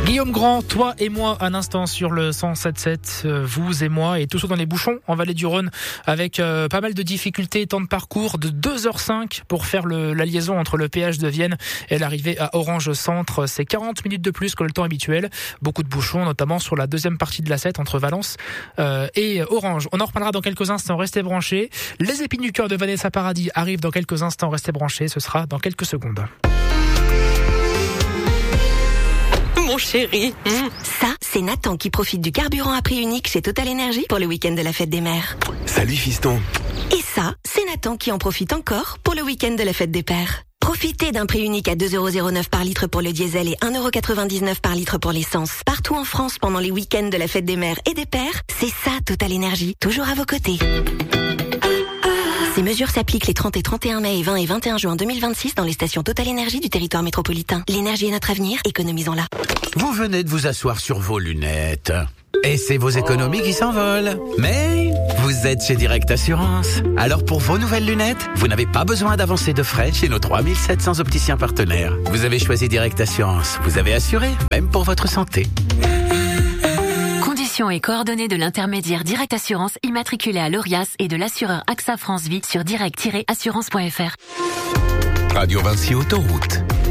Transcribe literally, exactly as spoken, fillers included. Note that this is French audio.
Guillaume Grand, toi et moi, un instant sur le cent sept sept, vous et moi, et tous ceux dans les bouchons en vallée du Rhône, avec euh, pas mal de difficultés, temps de parcours de deux heures cinq pour faire le, la liaison entre le péage de Vienne et l'arrivée à Orange Centre. C'est quarante minutes de plus que le temps habituel. Beaucoup de bouchons, notamment sur la deuxième partie de l'A sept entre Valence euh, et Orange. On en reparlera dans quelques instants, restez branchés. Les épines du cœur de Vanessa Paradis arrivent dans quelques instants, restez branchés, ce sera dans quelques secondes. Mon chéri. Mmh. Ça, c'est Nathan qui profite du carburant à prix unique chez Total Energy pour le week-end de la fête des mères. Salut fiston. Et ça, c'est Nathan qui en profite encore pour le week-end de la fête des pères. Profitez d'un prix unique à deux euros zéro neuf par litre pour le diesel et un euro quatre-vingt-dix-neuf par litre pour l'essence. Partout en France pendant les week-ends de la fête des mères et des pères, c'est ça Total Energy, toujours à vos côtés. Ces mesures s'appliquent les trente et trente et un mai et vingt et vingt et un juin deux mille vingt-six dans les stations Total Energy du territoire métropolitain. L'énergie est notre avenir, économisons-la. Vous venez de vous asseoir sur vos lunettes. Et c'est vos économies qui s'envolent. Mais vous êtes chez Direct Assurance. Alors pour vos nouvelles lunettes, vous n'avez pas besoin d'avancer de frais chez nos trois mille sept cents opticiens partenaires. Vous avez choisi Direct Assurance. Vous avez assuré, même pour votre santé. Conditions et coordonnées de l'intermédiaire Direct Assurance immatriculé à l'Orias et de l'assureur AXA France Vie sur direct tiret assurance point f r. Radio Vinci Autoroute.